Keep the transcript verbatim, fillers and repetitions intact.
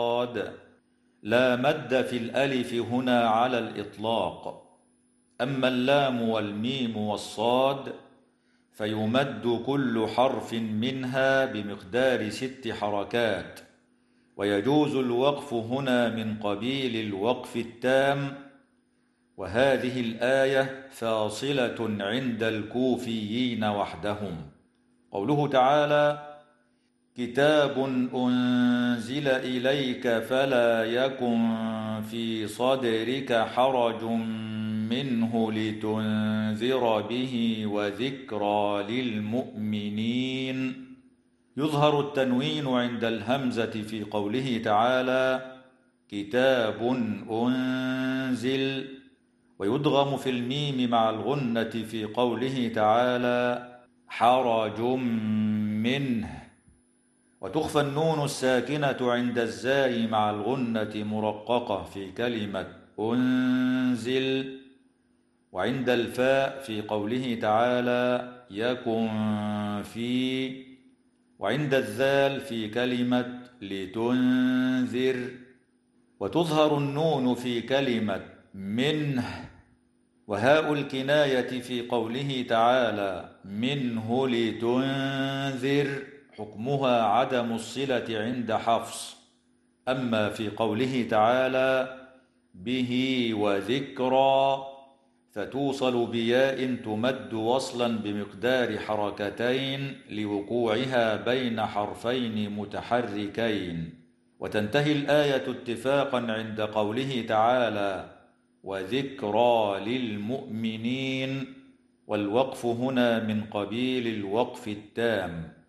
والصاد. لا مد في الألف هنا على الإطلاق. أما اللام والميم والصاد فيمد كل حرف منها بمقدار ست حركات، ويجوز الوقف هنا من قبيل الوقف التام. وهذه الآية فاصلة عند الكوفيين وحدهم. قوله تعالى: كتاب أنزل إليك فلا يكن في صدرك حرج منه لتنذر به وذكرى للمؤمنين. يظهر التنوين عند الهمزة في قوله تعالى كتاب أنزل، ويدغم في الميم مع الغنة في قوله تعالى حرج منه. وتخفى النون الساكنة عند الزاي مع الغنة مرققة في كلمة أنزل، وعند الفاء في قوله تعالى يكن في، وعند الذال في كلمة لتنذر. وتظهر النون في كلمة منه، وهاء الكناية في قوله تعالى منه لتنذر حكمها عدم الصلة عند حفص. أما في قوله تعالى به وذكرى فتوصل بياء تمد وصلا بمقدار حركتين لوقوعها بين حرفين متحركين. وتنتهي الآية اتفاقا عند قوله تعالى وذكرى للمؤمنين، والوقف هنا من قبيل الوقف التام.